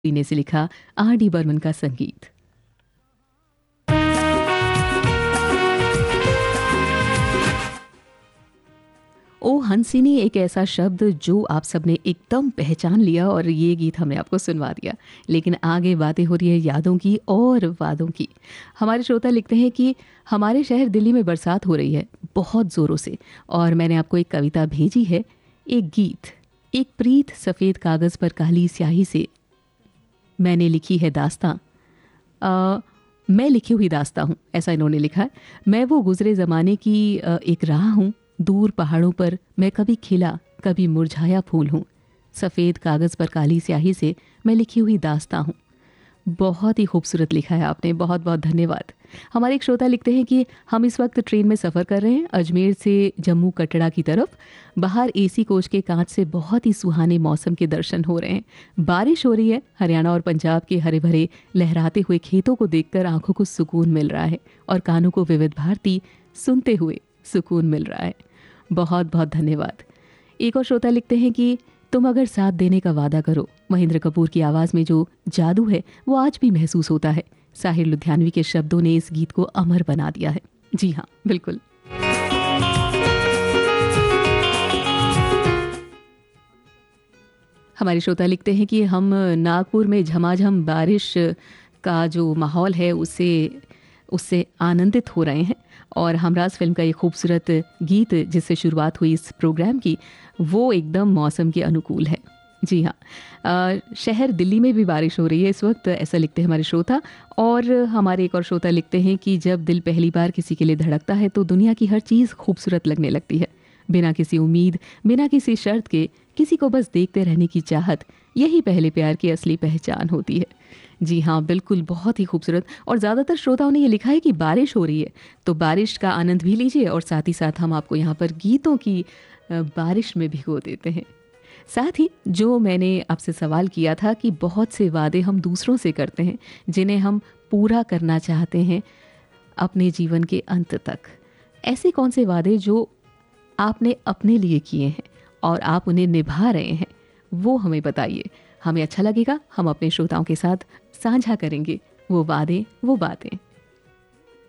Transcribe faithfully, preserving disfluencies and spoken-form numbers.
ने से लिखा आर डी बर्मन का संगीत। ओ हंसिनी एक ऐसा शब्द जो आप सबने एकदम पहचान लिया और ये गीत हमने आपको सुनवा दिया। लेकिन आगे बातें हो रही है यादों की और वादों की। हमारे श्रोता लिखते हैं कि हमारे शहर दिल्ली में बरसात हो रही है बहुत ज़ोरों से, और मैंने आपको एक कविता भेजी है, एक गीत। एक प्रीत सफ़ेद कागज़ पर काली स्याही से मैंने लिखी है दास्तां। अ, मैं लिखी हुई दास्तां हूँ, ऐसा इन्होंने लिखा है। मैं वो गुजरे ज़माने की अ, एक राह हूँ। दूर पहाड़ों पर मैं कभी खिला कभी मुरझाया फूल हूँ। सफ़ेद कागज़ पर काली स्याही से मैं लिखी हुई दास्तां हूँ। बहुत ही खूबसूरत लिखा है आपने, बहुत बहुत धन्यवाद। हमारे एक श्रोता लिखते हैं कि हम इस वक्त ट्रेन में सफ़र कर रहे हैं अजमेर से जम्मू कटरा की तरफ। बाहर एसी कोच के कांच से बहुत ही सुहाने मौसम के दर्शन हो रहे हैं। बारिश हो रही है। हरियाणा और पंजाब के हरे भरे लहराते हुए खेतों को देखकर आंखों को सुकून मिल रहा है और कानों को विविध भारती सुनते हुए सुकून मिल रहा है। बहुत बहुत धन्यवाद। एक और श्रोता लिखते हैं कि तुम अगर साथ देने का वादा करो। महेंद्र कपूर की आवाज़ में जो जादू है वो आज भी महसूस होता है। साहिर लुधियानवी के शब्दों ने इस गीत को अमर बना दिया है। जी हाँ, बिल्कुल। हमारे श्रोता लिखते हैं कि हम नागपुर में झमाझम बारिश का जो माहौल है उससे उससे आनंदित हो रहे हैं, और हमराज फिल्म का ये खूबसूरत गीत जिससे शुरुआत हुई इस प्रोग्राम की वो एकदम मौसम के अनुकूल है। जी हाँ, अ, शहर दिल्ली में भी बारिश हो रही है इस वक्त, ऐसा लिखते हैं हमारे श्रोता। और हमारे एक और श्रोता लिखते हैं कि जब दिल पहली बार किसी के लिए धड़कता है तो दुनिया की हर चीज़ खूबसूरत लगने लगती है। बिना किसी उम्मीद, बिना किसी शर्त के किसी को बस देखते रहने की चाहत, यही पहले प्यार की असली पहचान होती है। जी हाँ, बिल्कुल, बहुत ही खूबसूरत। और ज़्यादातर श्रोताओं ने ये लिखा है कि बारिश हो रही है, तो बारिश का आनंद भी लीजिए और साथ ही साथ हम आपको यहाँ पर गीतों की अ, बारिश में भिगो देते हैं। साथ ही जो मैंने आपसे सवाल किया था कि बहुत से वादे हम दूसरों से करते हैं जिन्हें हम पूरा करना चाहते हैं अपने जीवन के अंत तक। ऐसे कौन से वादे जो आपने अपने लिए किए हैं और आप उन्हें निभा रहे हैं, वो हमें बताइए। हमें अच्छा लगेगा, हम अपने श्रोताओं के साथ साझा करेंगे वो वादे, वो बातें।